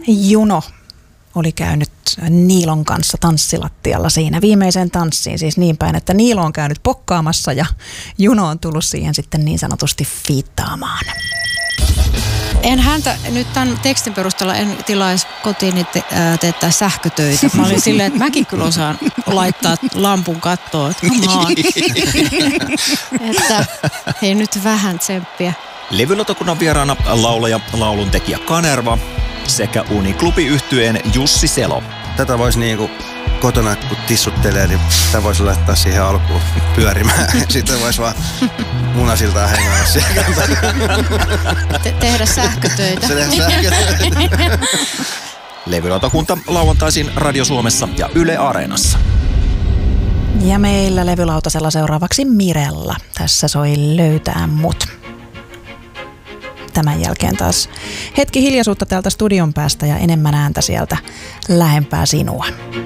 Juno oli käynyt Niilon kanssa tanssilattialla siinä viimeiseen tanssiin. Siis niin päin, että Niilo on käynyt pokkaamassa ja Juno on tullut siihen sitten niin sanotusti fiittaamaan. En häntä nyt tämän tekstin perusteella en tilaisi kotiin teettää sähkötöitä. Mä olin silleen, että mäkin kyllä osaan laittaa lampun kattoon. Että hei nyt vähän tsemppiä. Levylautakunnan vieraana laulaja, lauluntekijä Kanerva sekä Uniklubi-yhtyeen Jussi Selo. Tätä voisi niinku kotona, kun tissuttelee, niin tätä voisi laittaa siihen alkuun pyörimään. Sitten voisi vaan munasiltaan hengailla siellä. Tehdä sähkötöitä. Levylautakunta lauantaisin Radio Suomessa ja Yle Areenassa. Ja meillä levylautasella seuraavaksi Mirella. Tässä soi Löytää mut. Tämän jälkeen taas hetki hiljaisuutta täältä studion päästä ja enemmän ääntä sieltä lähempää sinua.